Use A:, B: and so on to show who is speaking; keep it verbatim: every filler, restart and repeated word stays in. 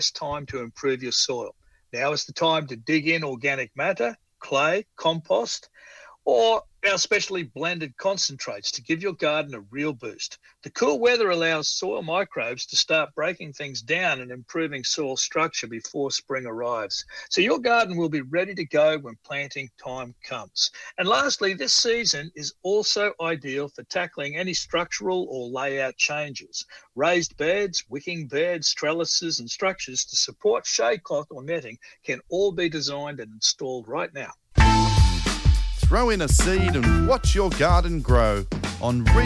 A: time to improve your soil. Now is the time to dig in organic matter, clay, compost, or our specially blended concentrates to give your garden a real boost. The cool weather allows soil microbes to start breaking things down and improving soil structure before spring arrives. So your garden will be ready to go when planting time comes. And lastly, this season is also ideal for tackling any structural or layout changes. Raised beds, wicking beds, trellises and structures to support shade cloth or netting can all be designed and installed right now.
B: Throw in a seed and watch your garden grow on